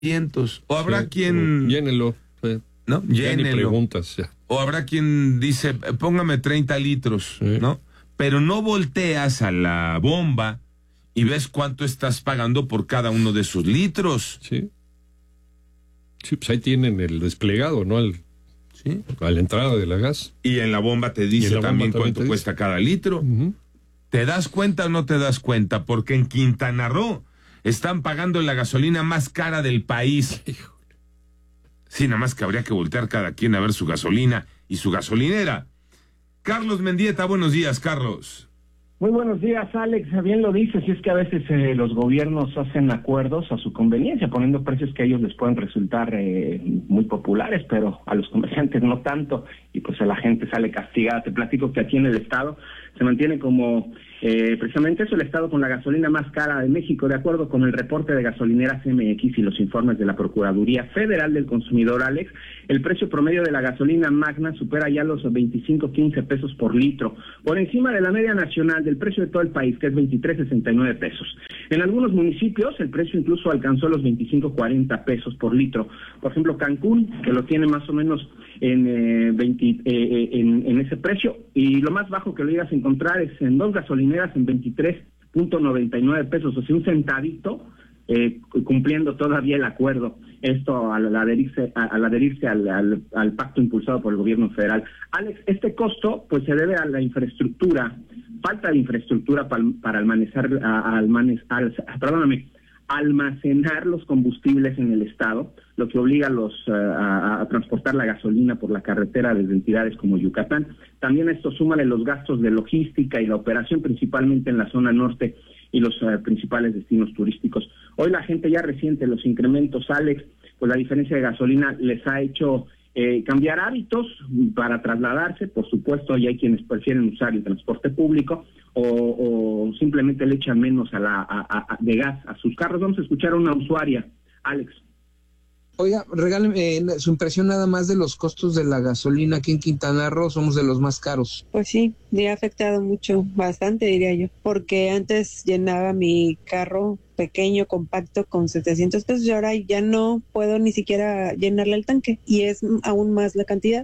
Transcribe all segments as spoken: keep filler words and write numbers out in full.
cientos. O habrá sí, quien... Llénelo. Sí. ¿No? Ya ni Llénelo. preguntas. Ya. O habrá quien dice, póngame treinta litros, Sí. ¿no? Pero no volteas a la bomba y ves cuánto estás pagando por cada uno de esos litros. Sí. Sí, pues ahí tienen el desplegado, ¿no? Al, ¿Sí? a la entrada de la gas. Y en la bomba te dice bomba también también cuánto te cuesta cada litro. Uh-huh. ¿Te das cuenta o no te das cuenta? Porque en Quintana Roo están pagando la gasolina más cara del país. Sí, nada más que habría que voltear cada quien a ver su gasolina y su gasolinera. Carlos Mendieta, buenos días, Carlos. Muy buenos días, Alex. Bien lo dices, y es que a veces eh, los gobiernos hacen acuerdos a su conveniencia, poniendo precios que a ellos les pueden resultar eh, muy populares, pero a los comerciantes no tanto, y pues a la gente sale castigada. Te platico que aquí en el estado se mantiene como eh, precisamente eso, el estado con la gasolina más cara de México, de acuerdo con el reporte de Gasolineras M X y los informes de la Procuraduría Federal del Consumidor, Alex. El precio promedio de la gasolina magna supera ya los veinticinco, quince pesos por litro, por encima de la media nacional del precio de todo el país, que es veintitrés sesenta y nueve pesos. En algunos municipios el precio incluso alcanzó los veinticinco, cuarenta pesos por litro. Por ejemplo, Cancún, que lo tiene más o menos en, eh, veinte, eh, en, en ese precio, y lo más bajo que lo llegas a encontrar es en dos gasolineras en veintitrés punto noventa y nueve pesos, o sea, un centavito, eh, cumpliendo todavía el acuerdo, esto al adherirse, al, adherirse al, al, al pacto impulsado por el gobierno federal. Alex, este costo pues se debe a la infraestructura, falta de infraestructura para, para almacenar, a, almanes, al, perdóname, almacenar los combustibles en el estado, lo que obliga a los uh, a, a transportar la gasolina por la carretera desde entidades como Yucatán. También a esto súmale los gastos de logística y la operación principalmente en la zona norte y los uh, principales destinos turísticos. Hoy la gente ya resiente los incrementos, Alex, pues la diferencia de gasolina les ha hecho eh, cambiar hábitos para trasladarse. Por supuesto, y hay quienes prefieren usar el transporte público o, o simplemente le echan menos a la a, a, de gas a sus carros. Vamos a escuchar a una usuaria, Alex. Oiga, regáleme eh, su impresión nada más de los costos de la gasolina aquí en Quintana Roo. Somos de los más caros. Pues sí, me ha afectado mucho, bastante diría yo, porque antes llenaba mi carro pequeño, compacto, con setecientos pesos, y ahora ya no puedo ni siquiera llenarle el tanque, y es aún más la cantidad.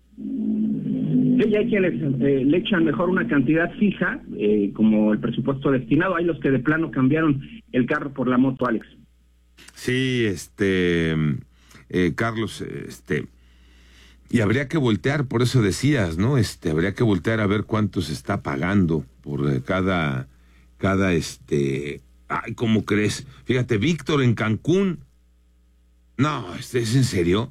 Sí, hay quienes eh, le echan mejor una cantidad fija, eh, como el presupuesto destinado. Hay los que de plano cambiaron el carro por la moto, Alex. Sí, este, eh, Carlos, este, y habría que voltear, por eso decías, ¿no? Este, habría que voltear a ver cuánto se está pagando por cada, cada, este, ay, ¿cómo crees? Fíjate, Víctor en Cancún, no, ¿es en serio?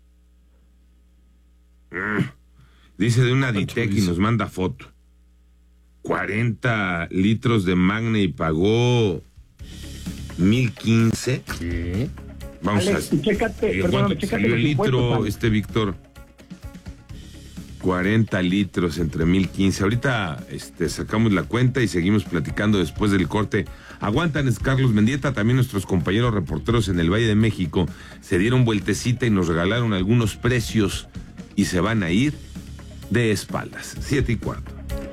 Mm. Dice de una Ditec y nos manda foto, cuarenta litros de Magna y pagó mil quince. ¿Qué? Vamos Alex, a... chécate, ¿Cuánto perdóname, te chécate salió los el litro, impuestos, este Víctor? cuarenta litros entre mil quince. Ahorita este, sacamos la cuenta y seguimos platicando después del corte. Aguantan, es Carlos Mendieta. También nuestros compañeros reporteros en el Valle de México se dieron vueltecita y nos regalaron algunos precios y se van a ir de espaldas. Siete y cuarto.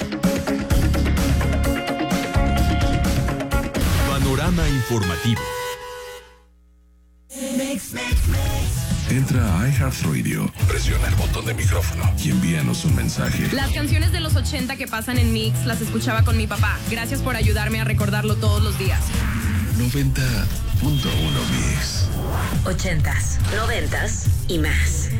Panorama informativo. Entra a iHeartRadio, presiona el botón de micrófono y envíanos un mensaje. Las canciones de los ochenta que pasan en Mix las escuchaba con mi papá. Gracias por ayudarme a recordarlo todos los días. noventa punto uno Mix. Ochentas, noventas y más.